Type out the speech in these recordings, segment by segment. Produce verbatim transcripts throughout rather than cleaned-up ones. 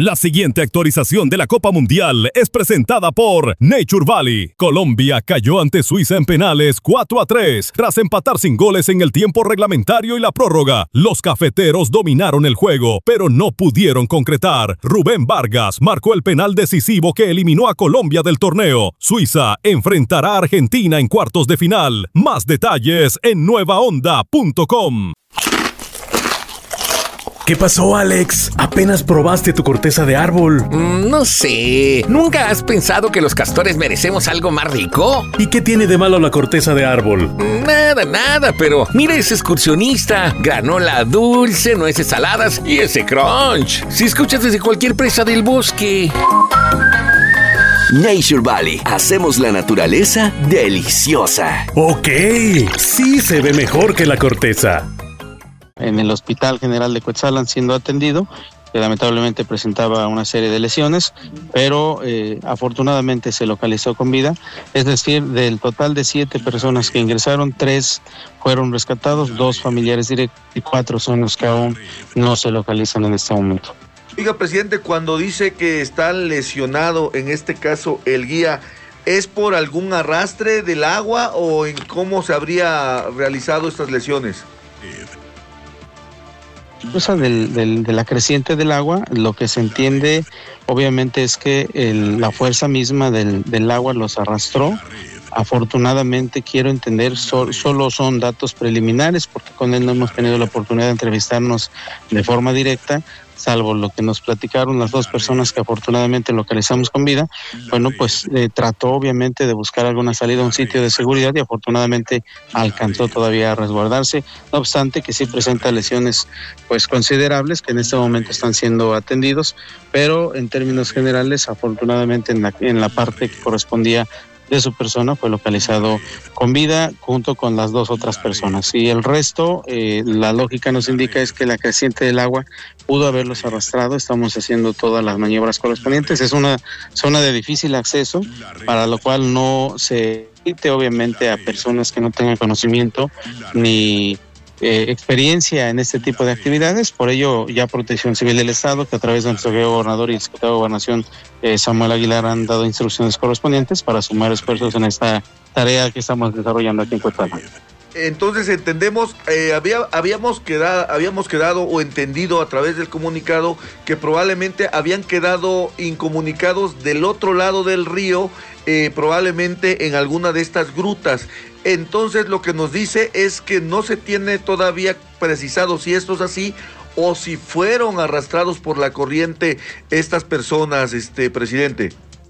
La siguiente actualización de la Copa Mundial es presentada por Nature Valley. Colombia cayó ante Suiza en penales cuatro a tres tras empatar sin goles en el tiempo reglamentario y la prórroga. Los cafeteros dominaron el juego, pero no pudieron concretar. Rubén Vargas marcó el penal decisivo que eliminó a Colombia del torneo. Suiza enfrentará a Argentina en cuartos de final. Más detalles en nueva onda punto com. ¿Qué pasó, Alex? ¿Apenas probaste tu corteza de árbol? Mm, no sé. ¿Nunca has pensado que los castores merecemos algo más rico? ¿Y qué tiene de malo la corteza de árbol? Nada, nada, pero mira ese excursionista. Granola dulce, nueces saladas y ese crunch. Si escuchas desde cualquier presa del bosque. Nature Valley. Hacemos la naturaleza deliciosa. Ok, sí se ve mejor que la corteza. En el Hospital General de Cuetzalan siendo atendido, que lamentablemente presentaba una serie de lesiones, pero eh, afortunadamente se localizó con vida. Es decir, del total de siete personas que ingresaron, tres fueron rescatados, dos familiares directos y cuatro son los que aún no se localizan en este momento. Oiga, presidente, cuando dice que está lesionado, en este caso el guía, ¿es por algún arrastre del agua o en cómo se habría realizado estas lesiones? Cosa del, del, de la creciente del agua, lo que se entiende obviamente es que el, la fuerza misma del, del agua los arrastró. Afortunadamente, quiero entender, so, solo son datos preliminares porque con él no hemos tenido la oportunidad de entrevistarnos de forma directa, salvo lo que nos platicaron las dos personas que afortunadamente localizamos con vida. Bueno, pues eh, trató obviamente de buscar alguna salida a un sitio de seguridad y afortunadamente alcanzó todavía a resguardarse, no obstante que sí presenta lesiones pues considerables que en este momento están siendo atendidos, pero en términos generales, afortunadamente en la, en la parte que correspondía de su persona fue localizado con vida junto con las dos otras personas. Y el resto, eh, la lógica nos indica es que la creciente del agua pudo haberlos arrastrado. Estamos haciendo todas las maniobras correspondientes. Es una zona de difícil acceso, para lo cual no se permite obviamente a personas que no tengan conocimiento ni Eh, experiencia en este tipo de actividades. Por ello, ya Protección Civil del Estado, que a través de nuestro gobernador y el secretario de Gobernación, eh, Samuel Aguilar, han dado instrucciones correspondientes para sumar esfuerzos en esta tarea que estamos desarrollando aquí en Cuetzalan. Entonces entendemos, eh, había, habíamos, quedado, habíamos quedado o entendido a través del comunicado que probablemente habían quedado incomunicados del otro lado del río, eh, probablemente en alguna de estas grutas. Entonces lo que nos dice es que no se tiene todavía precisado si esto es así o si fueron arrastrados por la corriente estas personas, este presidente.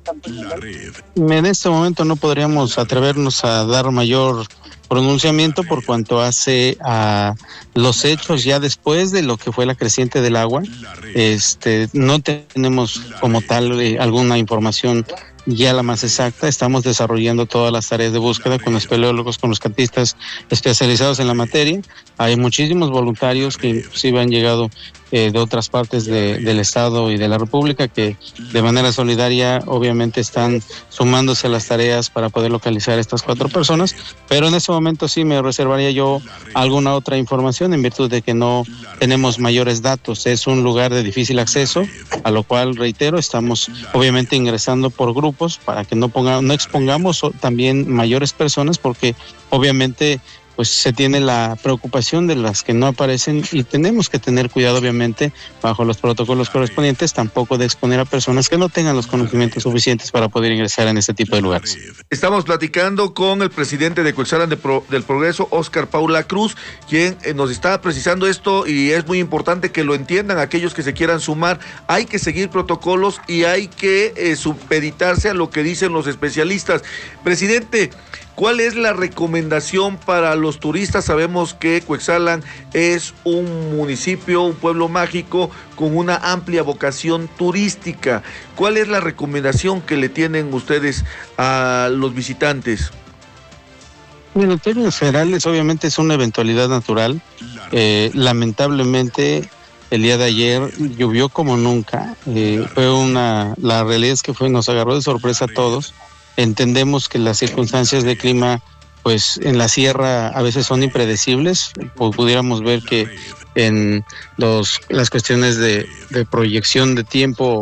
En este momento no podríamos atrevernos a dar mayor pronunciamiento por cuanto hace a los hechos ya después de lo que fue la creciente del agua. Este, no tenemos como tal eh, alguna información ya la más exacta. Estamos desarrollando todas las tareas de búsqueda con los espeleólogos, con los cartistas especializados en la materia. Hay muchísimos voluntarios que inclusive han llegado eh, de otras partes de, del Estado y de la República que de manera solidaria obviamente están sumándose a las tareas para poder localizar a estas cuatro personas, pero en este momento sí me reservaría yo alguna otra información en virtud de que no tenemos mayores datos. Es un lugar de difícil acceso, a lo cual, reitero, estamos obviamente ingresando por grupos para que no, ponga, no expongamos también mayores personas, porque obviamente pues se tiene la preocupación de las que no aparecen y tenemos que tener cuidado obviamente bajo los protocolos correspondientes, tampoco de exponer a personas que no tengan los conocimientos suficientes para poder ingresar en este tipo de lugares. Estamos platicando con el presidente de Cuetzalan de Pro, del Progreso, Óscar Paula Cruz, quien eh, nos está precisando esto y es muy importante que lo entiendan aquellos que se quieran sumar. Hay que seguir protocolos y hay que eh, supeditarse a lo que dicen los especialistas. Presidente, ¿cuál es la recomendación para los turistas? Sabemos que Cuetzalan es un municipio, un pueblo mágico con una amplia vocación turística. ¿Cuál es la recomendación que le tienen ustedes a los visitantes? Bueno, en términos generales, obviamente es una eventualidad natural. Eh, lamentablemente, el día de ayer llovió como nunca. Eh, fue una, la realidad es que fue, nos agarró de sorpresa a todos. Entendemos que las circunstancias de clima, pues en la sierra a veces son impredecibles. Pudiéramos ver que en los las cuestiones de, de proyección de tiempo